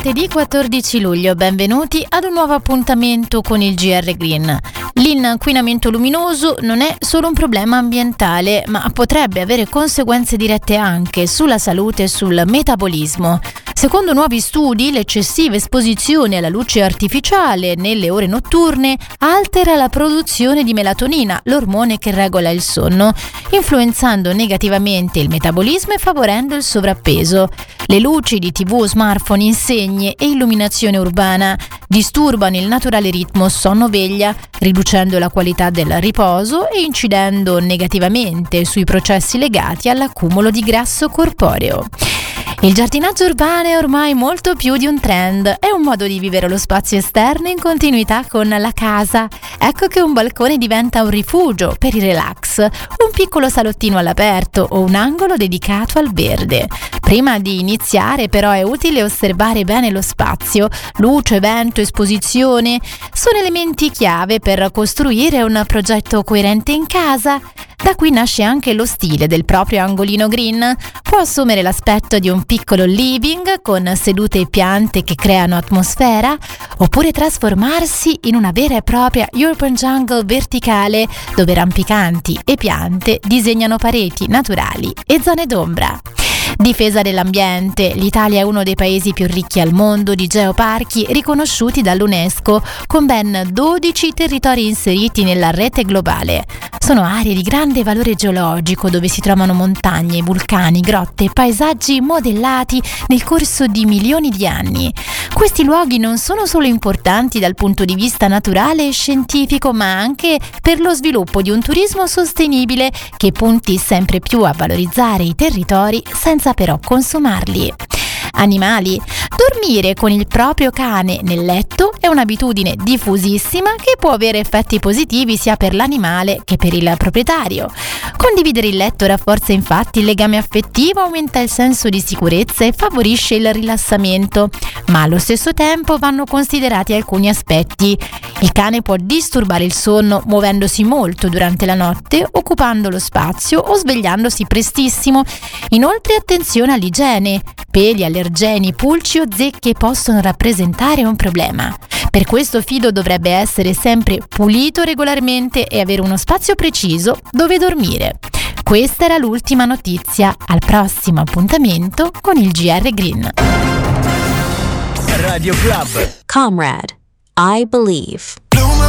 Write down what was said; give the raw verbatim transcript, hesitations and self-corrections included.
martedì quattordici luglio, benvenuti ad un nuovo appuntamento con il G R Green. L'inquinamento luminoso non è solo un problema ambientale, ma potrebbe avere conseguenze dirette anche sulla salute e sul metabolismo. Secondo nuovi studi, l'eccessiva esposizione alla luce artificiale nelle ore notturne altera la produzione di melatonina, l'ormone che regola il sonno, influenzando negativamente il metabolismo e favorendo il sovrappeso. Le luci di tivù, smartphone, insegne e illuminazione urbana disturbano il naturale ritmo sonno-veglia, riducendo la qualità del riposo e incidendo negativamente sui processi legati all'accumulo di grasso corporeo. Il giardinaggio urbano è ormai molto più di un trend, è un modo di vivere lo spazio esterno in continuità con la casa. Ecco che un balcone diventa un rifugio per il relax, un piccolo salottino all'aperto o un angolo dedicato al verde. Prima di iniziare però è utile osservare bene lo spazio. Luce, vento, esposizione sono elementi chiave per costruire un progetto coerente in casa. Da qui nasce anche lo stile del proprio angolino green. Può assumere l'aspetto di un piccolo living con sedute e piante che creano atmosfera, oppure trasformarsi in una vera e propria urban jungle verticale dove rampicanti e piante disegnano pareti naturali e zone d'ombra. Difesa dell'ambiente. L'Italia è uno dei paesi più ricchi al mondo di geoparchi riconosciuti dall'UNESCO, con ben dodici territori inseriti nella rete globale. Sono aree di grande valore geologico dove si trovano montagne, vulcani, grotte, paesaggi modellati nel corso di milioni di anni. Questi luoghi non sono solo importanti dal punto di vista naturale e scientifico, ma anche per lo sviluppo di un turismo sostenibile che punti sempre più a valorizzare i territori senza però consumarli. Animali. Dormire con il proprio cane nel letto è un'abitudine diffusissima che può avere effetti positivi sia per l'animale che per il proprietario. Condividere il letto rafforza infatti il legame affettivo, aumenta il senso di sicurezza e favorisce il rilassamento, ma allo stesso tempo vanno considerati alcuni aspetti. Il cane può disturbare il sonno muovendosi molto durante la notte, occupando lo spazio o svegliandosi prestissimo. Inoltre attenzione all'igiene. Peli, allergeni, pulci o zecche possono rappresentare un problema. Per questo Fido dovrebbe essere sempre pulito regolarmente e avere uno spazio preciso dove dormire. Questa era l'ultima notizia. Al prossimo appuntamento con il G R Green. Radio Club. Comrade, I believe.